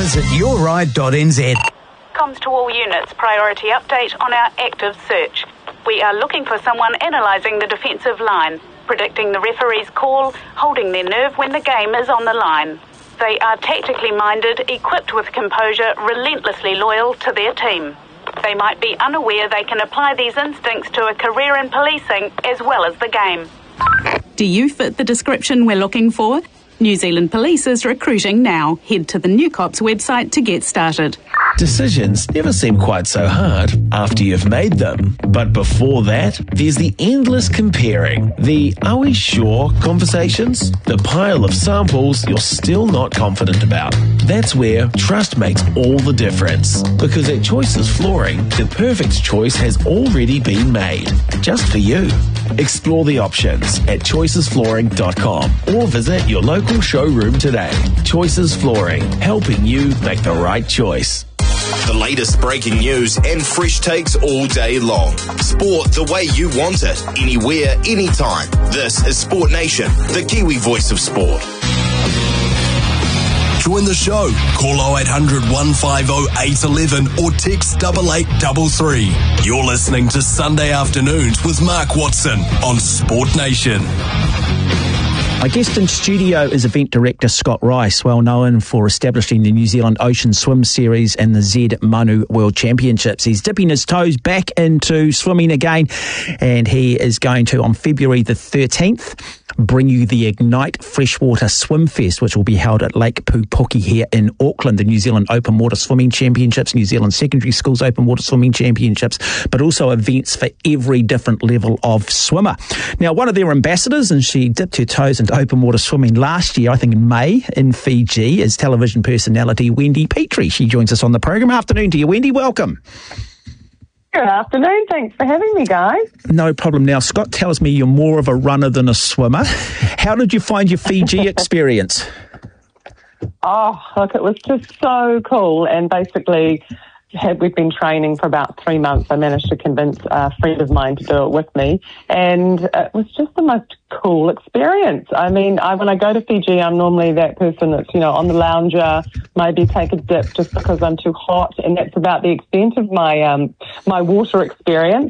Visit yourride.nz. Comms to all units, priority update on our active search. We are looking for someone analysing the defensive line, predicting the referee's call, holding their nerve when the game is on the line. They are tactically minded, equipped with composure, relentlessly loyal to their team. They might be unaware they can apply these instincts to a career in policing as well as the game. Do you fit the description we're looking for? New Zealand Police is recruiting now. Head to the New Cops website to get started. Decisions never seem quite so hard after you've made them. But before that, there's the endless comparing. The "are we sure" conversations. The pile of samples you're still not confident about. That's where trust makes all the difference. Because at Choices Flooring, the perfect choice has already been made. Just for you. Explore the options at choicesflooring.com or visit your local showroom today. Choices Flooring, helping you make the right choice. The latest breaking news and fresh takes all day long. Sport the way you want it, anywhere, anytime. This is Sport Nation, the Kiwi voice of sport. Join the show. Call 0800 150 811 or text 8833. You're listening to Sunday Afternoons with Mark Watson on Sport Nation. My guest in studio is event director Scott Rice, well known for establishing the New Zealand Ocean Swim Series and the Z Manu World Championships. He's dipping his toes back into swimming again, and he is going to, on February the 13th, bring you the Ignite Freshwater Swim Fest, which will be held at Lake Pupuki here in Auckland, the New Zealand Open Water Swimming Championships, New Zealand Secondary Schools Open Water Swimming Championships, but also events for every different level of swimmer. Now, one of their ambassadors, and she dipped her toes into open water swimming last year, I think in May, in Fiji, is television personality Wendy Petrie. She joins us on the program. Afternoon to you, Wendy. Welcome. Good afternoon. Thanks for having me, guys. No problem. Now, Scott tells me you're more of a runner than a swimmer. How did you find your Fiji experience? Oh, look, it was just so cool. And basically, we've been training for about 3 months. I managed to convince a friend of mine to do it with me. And it was just the most cool experience. I mean, when I go to Fiji, I'm normally that person that's, on the lounger, maybe take a dip just because I'm too hot. And that's about the extent of my my water experience.